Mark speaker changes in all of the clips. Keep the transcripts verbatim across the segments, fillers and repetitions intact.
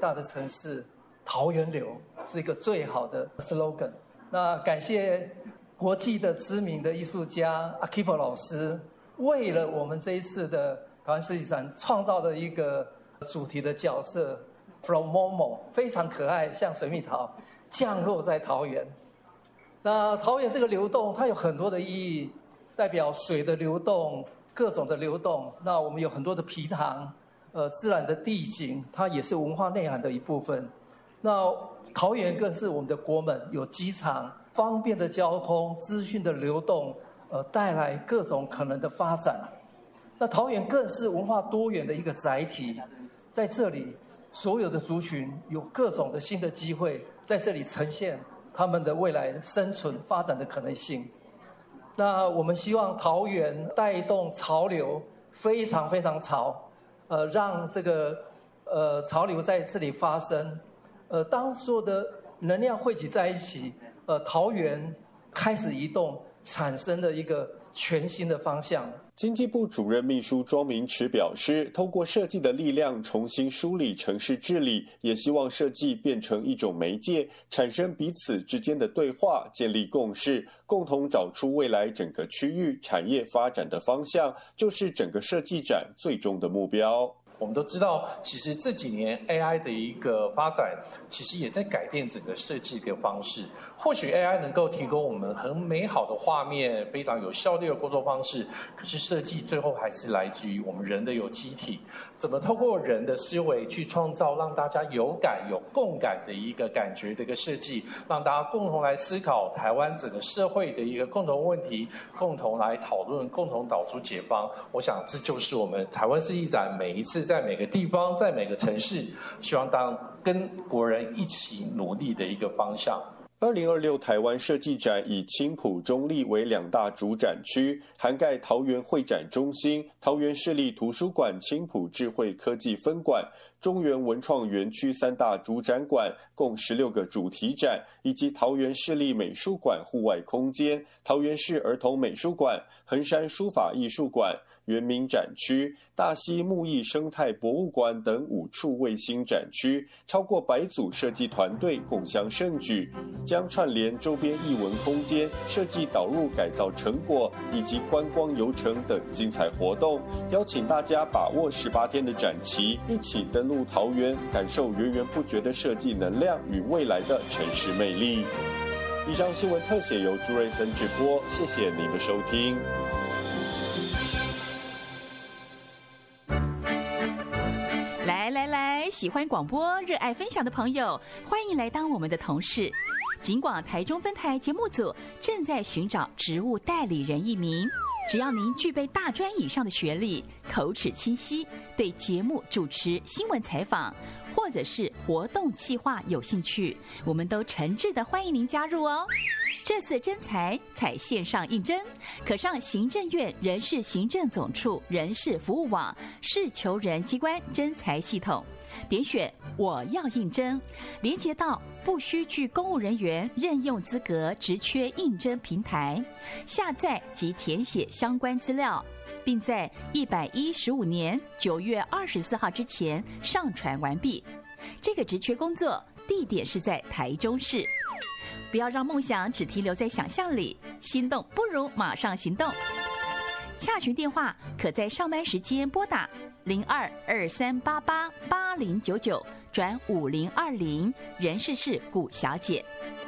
Speaker 1: 大的城市，桃园流是一个最好的 slogan。那感谢国际的知名的艺术家 Akipo 老师，为了我们这一次的台湾设计展创造了一个主题的角色 From Momo， 非常可爱，像水蜜桃降落在桃园。那桃园这个流动，它有很多的意义，代表水的流动，各种的流动。那我们有很多的皮塘，呃，自然的地景，它也是文化内涵的一部分。那桃园更是我们的国门，有机场，方便的交通，资讯的流动，呃，带来各种可能的发展。那桃园更是文化多元的一个载体，在这里，所有的族群有各种的新的机会，在这里呈现他们的未来生存发展的可能性。那我们希望桃园带动潮流，非常非常潮，呃，让这个呃潮流在这里发生。呃，当所有的能量汇集在一起，呃，桃园开始移动，产生了一个全新的方向。
Speaker 2: 经济部主任秘书庄明池表示，透过设计的力量重新梳理城市治理，也希望设计变成一种媒介，产生彼此之间的对话，建立共识，共同找出未来整个区域产业发展的方向，就是整个设计展最终的目标。
Speaker 3: 我们都知道，其实这几年 A I 的一个发展，其实也在改变整个设计的方式。或许 A I 能够提供我们很美好的画面，非常有效率的工作方式，可是设计最后还是来自于我们人的有机体，怎么透过人的思维去创造让大家有感、有共感的一个感觉的一个设计，让大家共同来思考台湾整个社会的一个共同问题，共同来讨论，共同找出解方。我想这就是我们台湾设计展每一次在每个地方，在每个城市，希望当跟国人一起努力的一个方向。
Speaker 2: 二零二六台湾设计展以青埔中立为两大主展区，涵盖桃园会展中心、桃园市立图书馆青埔智慧科技分馆、中原文创园区三大主展馆，共十六个主题展，以及桃园市立美术馆户外空间、桃园市儿童美术馆、衡山书法艺术馆、原民展区、大溪木艺生态博物馆等五处卫星展区，超过百组设计团队共襄盛举，将串联周边艺文空间、设计导入改造成果以及观光游程等精彩活动，邀请大家把握十八天的展期，一起登陆桃园，感受源源不绝的设计能量与未来的城市魅力。以上新闻特写由朱瑞森直播，谢谢您的收听。
Speaker 4: 来来来，喜欢广播、热爱分享的朋友，欢迎来当我们的同事。警广台中分台节目组正在寻找职务代理人一名，只要您具备大专以上的学历，口齿清晰，对节目主持、新闻采访或者是活动企划有兴趣，我们都诚挚的欢迎您加入哦。这次征才采线上应征，可上行政院人事行政总处人事服务网市求人机关征才系统，点选我要应征，连接到不需具公务人员任用资格职缺应征平台，下载及填写相关资料，并在一百一十五年九月二十四号之前上传完毕。这个职缺工作地点是在台中市。不要让梦想只停留在想象里，心动不如马上行动。洽询电话可在上班时间拨打零二二三八八八零九九转五零二零，人事是古小姐。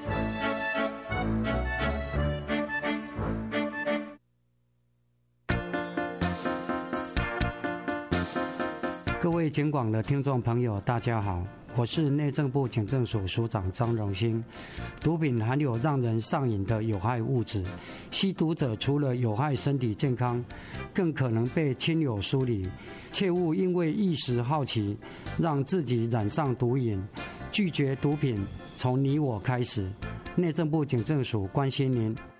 Speaker 5: 各位警广的听众朋友，大家好，我是内政部警政署署长张荣兴。毒品含有让人上瘾的有害物质，吸毒者除了有害身体健康，更可能被亲友疏离。切勿因为一时好奇，让自己染上毒瘾。拒绝毒品，从你我开始。内政部警政署关心您。